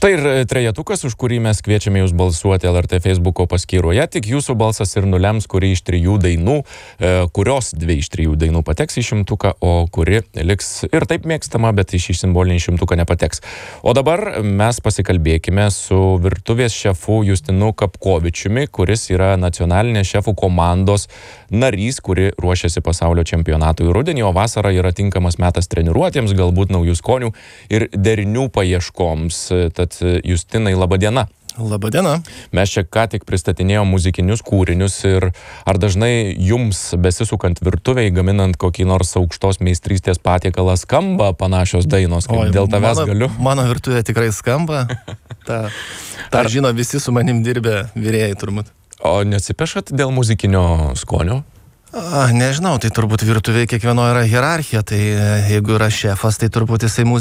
Štai ir trejetukas, už kurį mes kviečiame jūs balsuoti LRT Facebooko paskyroje. Tik jūsų balsas ir nulems, kuri iš 3 dainų, kurios 2 iš 3 dainų pateks į 100, o kuri liks ir taip mėgstama, bet į šį simbolinį 100 nepateks. O dabar mes pasikalbėkime su virtuvės šefu Justinu Kapkovičiumi, kuris yra nacionalinės šefų komandos narys, kuri ruošiasi pasaulio čempionatui rudenį, o vasara yra tinkamas metas treniruotėms, galbūt naujų skonių ir derinių paieškoms. Tad Justinai, laba diena. Labą dieną. Mes čia ką tik pristatinėjom muzikinius kūrinius ir ar dažnai jums besisukant virtuviai, gaminant kokį nors aukštos meistrystės patiekalą, skamba panašios dainos, kaip dėl tavęs galiu? Mano virtuvė tikrai skamba. Ta žino visi su manim dirbę vyrėjai turbūt. O nesipešat dėl muzikinio skonio? Nežinau, tai turbūt virtuvėje kiekvieno yra hierarchija, tai jeigu yra šefas, tai turbūt jisai